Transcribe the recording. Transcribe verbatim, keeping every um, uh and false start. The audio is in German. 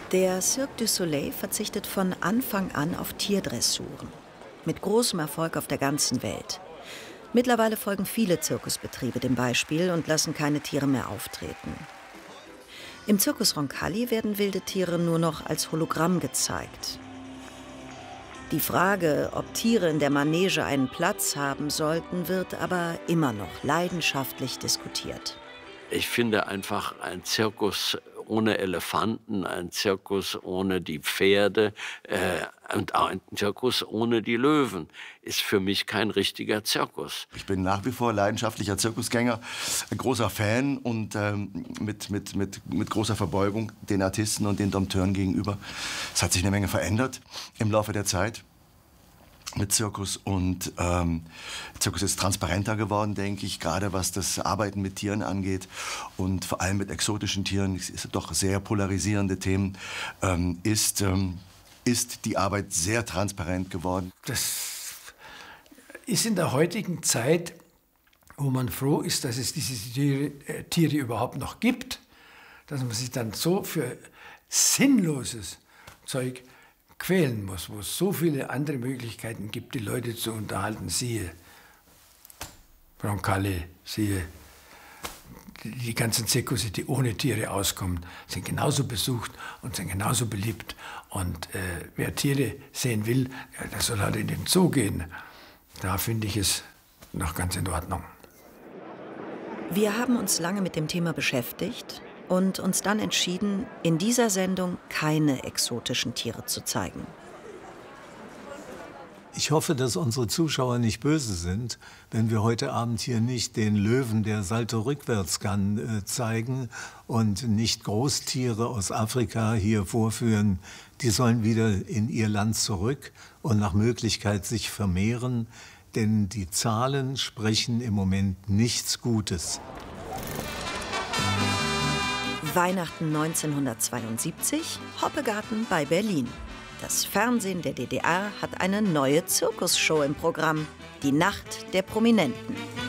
Der Cirque du Soleil verzichtet von Anfang an auf Tierdressuren. Mit großem Erfolg auf der ganzen Welt. Mittlerweile folgen viele Zirkusbetriebe dem Beispiel und lassen keine Tiere mehr auftreten. Im Circus Roncalli werden wilde Tiere nur noch als Hologramm gezeigt. Die Frage, ob Tiere in der Manege einen Platz haben sollten, wird aber immer noch leidenschaftlich diskutiert. Ich finde einfach, ein Zirkus ohne Elefanten, ein Zirkus ohne die Pferde äh, und ein Zirkus ohne die Löwen ist für mich kein richtiger Zirkus. Ich bin nach wie vor leidenschaftlicher Zirkusgänger, ein großer Fan und ähm, mit, mit, mit, mit großer Verbeugung den Artisten und den Dompteuren gegenüber. Es hat sich eine Menge verändert im Laufe der Zeit mit Zirkus und ähm, Zirkus ist transparenter geworden, denke ich, gerade was das Arbeiten mit Tieren angeht und vor allem mit exotischen Tieren, es ist doch sehr polarisierende Themen, ähm, ist, ähm, ist die Arbeit sehr transparent geworden. Das ist in der heutigen Zeit, wo man froh ist, dass es diese Tiere, äh, Tiere überhaupt noch gibt, dass man sich dann so für sinnloses Zeug quälen muss, wo es so viele andere Möglichkeiten gibt, die Leute zu unterhalten. Siehe Roncalli, siehe die, die ganzen Zirkusse, die ohne Tiere auskommen, sind genauso besucht und sind genauso beliebt. Und äh, wer Tiere sehen will, ja, der soll halt in den Zoo gehen. Da finde ich es noch ganz in Ordnung. Wir haben uns lange mit dem Thema beschäftigt und uns dann entschieden, in dieser Sendung keine exotischen Tiere zu zeigen. Ich hoffe, dass unsere Zuschauer nicht böse sind, wenn wir heute Abend hier nicht den Löwen, der Salto rückwärts kann, äh, zeigen und nicht Großtiere aus Afrika hier vorführen. Die sollen wieder in ihr Land zurück und nach Möglichkeit sich vermehren, denn die Zahlen sprechen im Moment nichts Gutes. Weihnachten neunzehnhundertzweiundsiebzig, Hoppegarten bei Berlin. Das Fernsehen der D D R hat eine neue Zirkusshow im Programm, die Nacht der Prominenten.